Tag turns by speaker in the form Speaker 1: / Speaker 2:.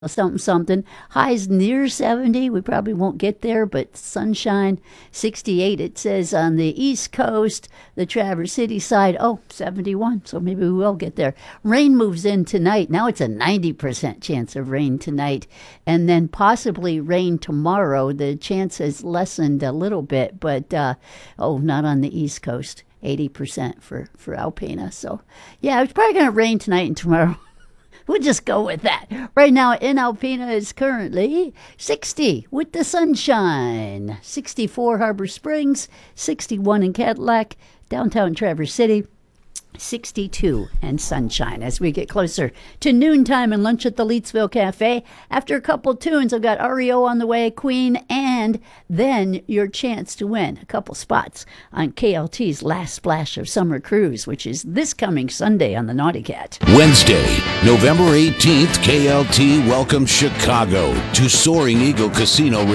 Speaker 1: something something. Highs near 70. We probably won't get there, but sunshine. 68 it says on the East Coast, the Traverse City side. 71. So maybe we will get there. Rain moves in tonight. Now it's a 90% chance of rain tonight, and then possibly rain tomorrow. The chance has lessened a little bit, but not on the East Coast. 80% for Alpena. So yeah, it's probably going to rain tonight and tomorrow. We'll just go with that. Right now in Alpena is currently 60 with the sunshine. 64 Harbor Springs, 61 in Cadillac, downtown Traverse City, 62 and sunshine as we get closer to noontime and lunch at the Leetsville Cafe. After a couple tunes, I've got REO on the way, Queen, and then your chance to win a couple spots on KLT's Last Splash of Summer Cruise, which is this coming Sunday on the Naughty Cat.
Speaker 2: Wednesday, November 18th, KLT welcomes Chicago to Soaring Eagle Casino